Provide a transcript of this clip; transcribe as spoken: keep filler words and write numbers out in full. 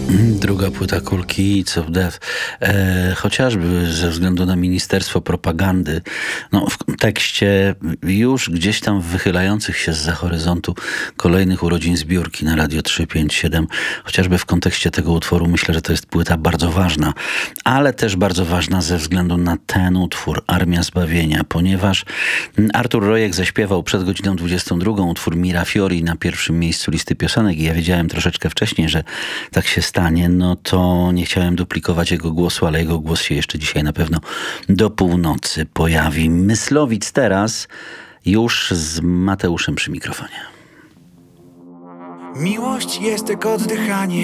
Druga płyta Kulki, Eats of Death, e, chociażby ze względu na Ministerstwo Propagandy, no w kontekście już gdzieś tam wychylających się zza horyzontu kolejnych urodzin zbiórki na Radio trzy pięć siedem, chociażby w kontekście tego utworu myślę, że to jest płyta bardzo ważna, ale też bardzo ważna ze względu na ten utwór, Armia Zbawienia, ponieważ Artur Rojek zaśpiewał przed godziną dwudziestą drugą utwór Mira Fiori na pierwszym miejscu listy piosenek i ja wiedziałem troszeczkę wcześniej, że tak się stanie, no to nie chciałem duplikować jego głosu, ale jego głos się jeszcze dzisiaj na pewno do północy pojawi. Myslowic teraz już z Mateuszem przy mikrofonie. Miłość jest jak oddychanie.